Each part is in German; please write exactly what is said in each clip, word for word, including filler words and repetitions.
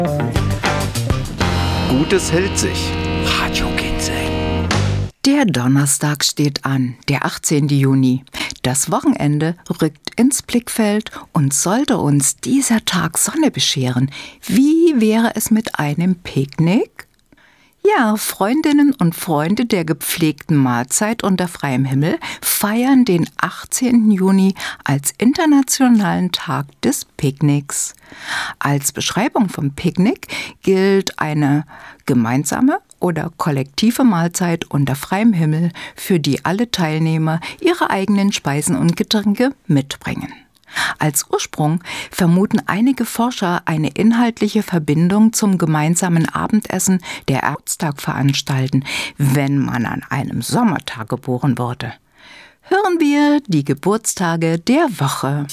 Gutes hält sich. Radio Ginseng. Der Donnerstag steht an, der achtzehnten Juni. Das Wochenende rückt ins Blickfeld und sollte uns dieser Tag Sonne bescheren. Wie wäre es mit einem Picknick? Ja, Freundinnen und Freunde der gepflegten Mahlzeit unter freiem Himmel feiern den achtzehnten Juni als Internationalen Tag des Picknicks. Als Beschreibung vom Picknick gilt eine gemeinsame oder kollektive Mahlzeit unter freiem Himmel, für die alle Teilnehmer ihre eigenen Speisen und Getränke mitbringen. Als Ursprung vermuten einige Forscher eine inhaltliche Verbindung zum gemeinsamen Abendessen, der Geburtstag veranstalten, wenn man an einem Sommertag geboren wurde. Hören wir die Geburtstage der Woche.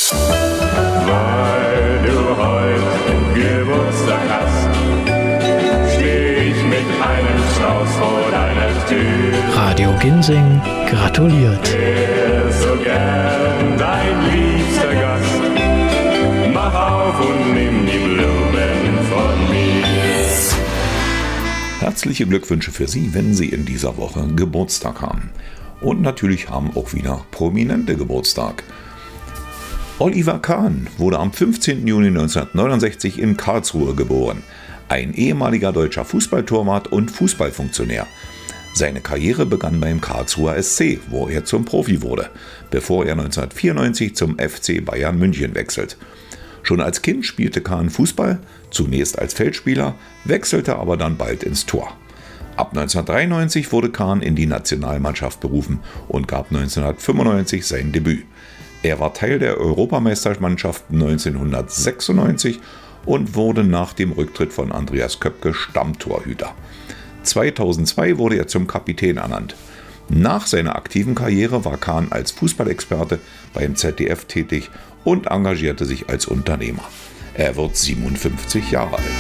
Weil du heute Geburtstag hast, steh ich mit einem Strauß vor deiner Tür. Radio Ginseng gratuliert. Wär so gern dein liebster Gast, mach auf und nimm die Blumen von mir. Herzliche Glückwünsche für Sie, wenn Sie in dieser Woche Geburtstag haben. Und natürlich haben auch wieder Prominente Geburtstag. Oliver Kahn wurde am fünfzehnten Juni neunzehnhundertneunundsechzig in Karlsruhe geboren. Ein ehemaliger deutscher Fußballtorwart und Fußballfunktionär. Seine Karriere begann beim Karlsruher S C, wo er zum Profi wurde, bevor er neunzehnhundertvierundneunzig zum F C Bayern München wechselt. Schon als Kind spielte Kahn Fußball, zunächst als Feldspieler, wechselte aber dann bald ins Tor. Ab neunzehnhundertdreiundneunzig wurde Kahn in die Nationalmannschaft berufen und gab neunzehnhundertfünfundneunzig sein Debüt. Er war Teil der Europameistermannschaft neunzehnhundertsechsundneunzig und wurde nach dem Rücktritt von Andreas Köpke Stammtorhüter. zweitausendzwei wurde er zum Kapitän ernannt. Nach seiner aktiven Karriere war Kahn als Fußballexperte beim Z D F tätig und engagierte sich als Unternehmer. Er wird siebenundfünfzig Jahre alt.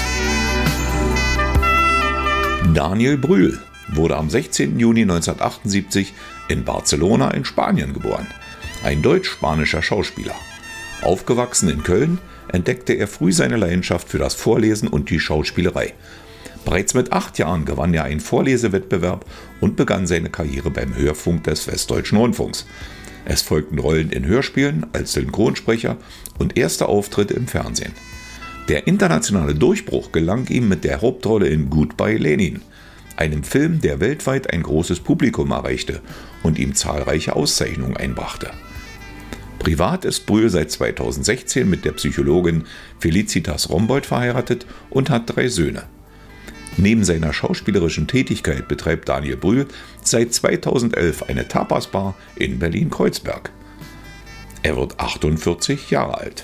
Daniel Brühl wurde am sechzehnten Juni neunzehnhundertachtundsiebzig in Barcelona in Spanien geboren. Ein deutsch-spanischer Schauspieler. Aufgewachsen in Köln, entdeckte er früh seine Leidenschaft für das Vorlesen und die Schauspielerei. Bereits mit acht Jahren gewann er einen Vorlesewettbewerb und begann seine Karriere beim Hörfunk des Westdeutschen Rundfunks. Es folgten Rollen in Hörspielen als Synchronsprecher und erste Auftritte im Fernsehen. Der internationale Durchbruch gelang ihm mit der Hauptrolle in Goodbye Lenin, einem Film, der weltweit ein großes Publikum erreichte und ihm zahlreiche Auszeichnungen einbrachte. Privat ist Brühl seit zweitausendsechzehn mit der Psychologin Felicitas Rombold verheiratet und hat drei Söhne. Neben seiner schauspielerischen Tätigkeit betreibt Daniel Brühl seit zweitausendelf eine Tapasbar in Berlin-Kreuzberg. Er wird achtundvierzig Jahre alt.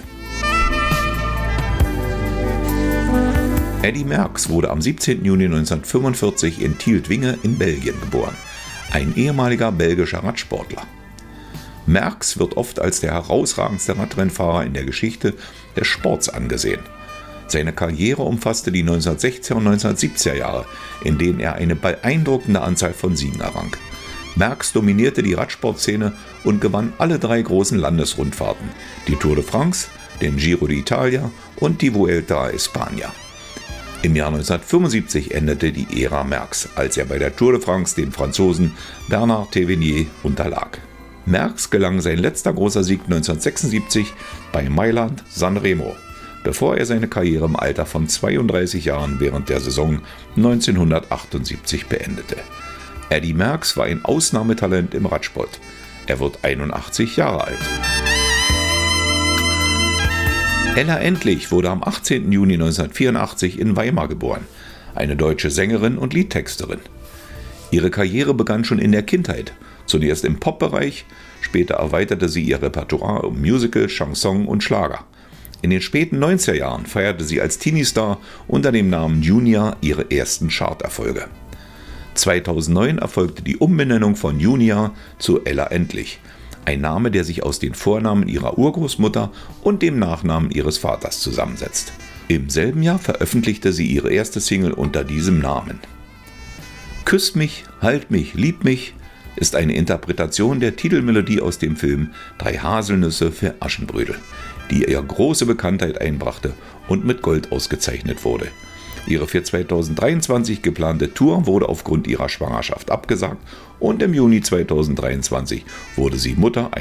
Eddy Merckx wurde am siebzehnten Juni neunzehnhundertfünfundvierzig in Tielt-Winge in Belgien geboren. Ein ehemaliger belgischer Radsportler. Merckx wird oft als der herausragendste Radrennfahrer in der Geschichte des Sports angesehen. Seine Karriere umfasste die neunzehnhundertsechziger und neunzehnhundertsiebziger Jahre, in denen er eine beeindruckende Anzahl von Siegen errang. Merckx dominierte die Radsportszene und gewann alle drei großen Landesrundfahrten, die Tour de France, den Giro d'Italia und die Vuelta a España. Im Jahr neunzehnhundertfünfundsiebzig endete die Ära Merckx, als er bei der Tour de France dem Franzosen Bernard Thévenier unterlag. Merckx gelang sein letzter großer Sieg neunzehnhundertsechsundsiebzig bei Mailand-San Remo, bevor er seine Karriere im Alter von zweiunddreißig Jahren während der Saison neunzehnhundertachtundsiebzig beendete. Eddy Merckx war ein Ausnahmetalent im Radsport. Er wird einundachtzig Jahre alt. Ella Endlich wurde am achtzehnten Juni neunzehnhundertvierundachtzig in Weimar geboren, eine deutsche Sängerin und Liedtexterin. Ihre Karriere begann schon in der Kindheit, zunächst im Pop-Bereich, später erweiterte sie ihr Repertoire um Musical, Chanson und Schlager. In den späten neunziger Jahren feierte sie als Teenie-Star unter dem Namen Junior ihre ersten Charterfolge. zweitausendneun erfolgte die Umbenennung von Junior zu Ella Endlich, ein Name, der sich aus den Vornamen ihrer Urgroßmutter und dem Nachnamen ihres Vaters zusammensetzt. Im selben Jahr veröffentlichte sie ihre erste Single unter diesem Namen. Küss mich, halt mich, lieb mich, ist eine Interpretation der Titelmelodie aus dem Film Drei Haselnüsse für Aschenbrödel, die ihr große Bekanntheit einbrachte und mit Gold ausgezeichnet wurde. Ihre für zweitausenddreiundzwanzig geplante Tour wurde aufgrund ihrer Schwangerschaft abgesagt und im Juni zweitausenddreiundzwanzig wurde sie Mutter